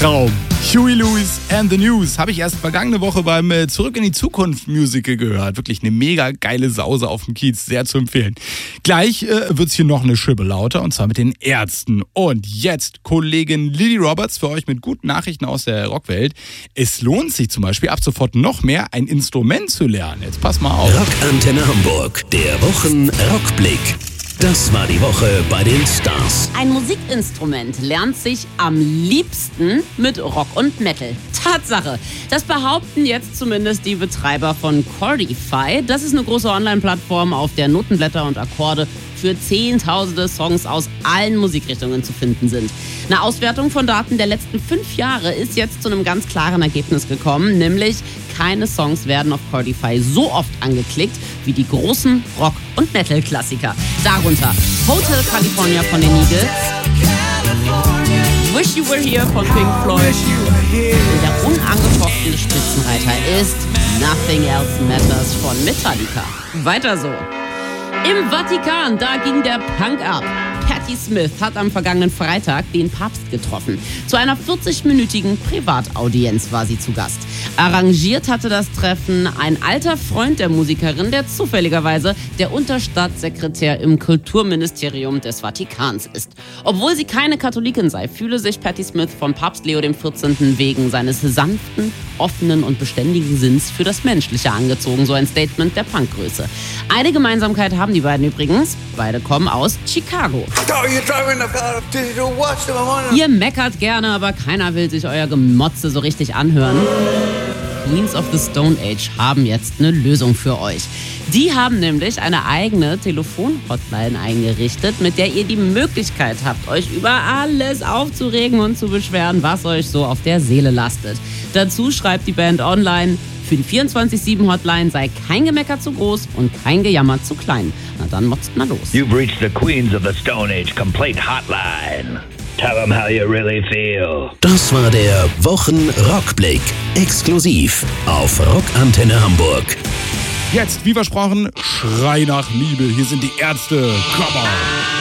Traum. Huey Lewis and the News habe ich erst vergangene Woche beim Zurück in die Zukunft Musical gehört. Wirklich eine mega geile Sause auf dem Kiez, sehr zu empfehlen. Gleich wird's hier noch eine Schippe lauter und zwar mit den Ärzten. Und jetzt Kollegin Lily Roberts für euch mit guten Nachrichten aus der Rockwelt. Es lohnt sich zum Beispiel ab sofort noch mehr ein Instrument zu lernen. Jetzt pass mal auf. Rockantenne Hamburg, der Wochen-Rockblick. Das war die Woche bei den Stars. Ein Musikinstrument lernt sich am liebsten mit Rock und Metal. Tatsache. Das behaupten jetzt zumindest die Betreiber von Chordify. Das ist eine große Online-Plattform, auf der Notenblätter und Akkorde für zehntausende Songs aus allen Musikrichtungen zu finden sind. Eine Auswertung von Daten der letzten 5 Jahre ist jetzt zu einem ganz klaren Ergebnis gekommen, nämlich keine Songs werden auf Chordify so oft angeklickt wie die großen Rock- und Metal-Klassiker. Darunter Hotel California von den Eagles, Wish You Were Here von Pink Floyd und der unangefochtene Spitzenreiter ist Nothing Else Matters von Metallica. Weiter so. Im Vatikan, da ging der Punk ab. Patti Smith hat am vergangenen Freitag den Papst getroffen. Zu einer 40-minütigen Privataudienz war sie zu Gast. Arrangiert hatte das Treffen ein alter Freund der Musikerin, der zufälligerweise der Unterstaatssekretär im Kulturministerium des Vatikans ist. Obwohl sie keine Katholikin sei, fühle sich Patti Smith von Papst Leo XIV. Wegen seines sanften, offenen und beständigen Sinns für das Menschliche angezogen, so ein Statement der Punkgröße. Eine Gemeinsamkeit haben die beiden übrigens. Beide kommen aus Chicago. Ihr meckert gerne, aber keiner will sich euer Gemotze so richtig anhören. Queens of the Stone Age haben jetzt eine Lösung für euch. Die haben nämlich eine eigene Telefon-Hotline eingerichtet, mit der ihr die Möglichkeit habt, euch über alles aufzuregen und zu beschweren, was euch so auf der Seele lastet. Dazu schreibt die Band online: Für die 24/7-Hotline sei kein Gemecker zu groß und kein Gejammer zu klein. Na dann motzt mal los. You've reached the Queens of the Stone Age Complaint Hotline. Tell them how you really feel. Das war der Wochen-Rockblick. Exklusiv auf Rockantenne Hamburg. Jetzt, wie versprochen, Schrei nach Liebe. Hier sind die Ärzte. Come on.